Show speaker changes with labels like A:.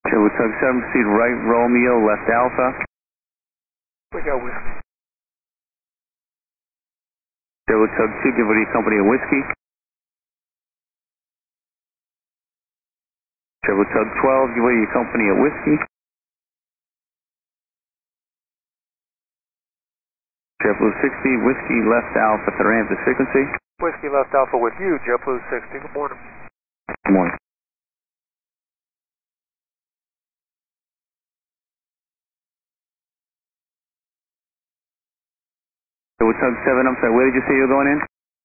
A: Chevrolet Tug 7, proceed right, Romeo, left Alpha.
B: We got whiskey.
A: Chevrolet Tug 2, give Liberty Company a whiskey. Chevrolet Tug 12, give Liberty Company a whiskey. JetBlue 60, whiskey, left Alpha to Ramses frequency.
B: Whiskey left Alpha with you, JetBlue 60. Good morning.
A: Good morning. Chevrolet Tug 7, I'm sorry, where did you say you were going in?